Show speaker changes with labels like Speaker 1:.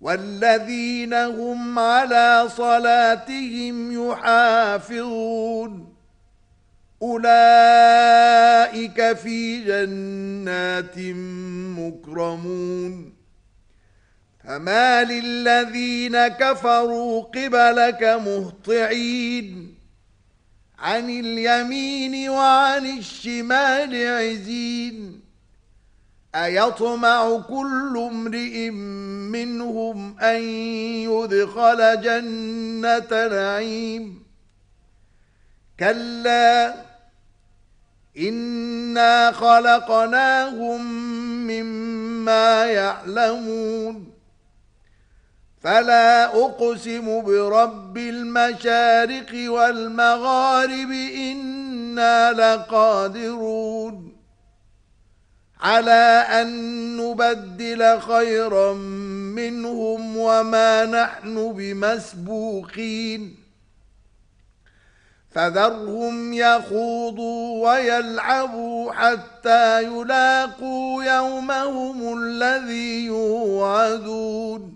Speaker 1: والذين هم على صلاتهم يحافظون أولئك في جنات مكرمون فما للذين كفروا قبلك مهطعين عن اليمين وعن الشمال عزين أيطمع كل امرئ منهم أن يدخل جنة نعيم كلا إنا خلقناهم مما يعلمون فلا أقسم برب المشارق والمغارب إنا لقادرون على أن نبدل خيرا منهم وما نحن بمسبوقين فذرهم يخوضوا ويلعبوا حتى يلاقوا يومهم الذي يوعدون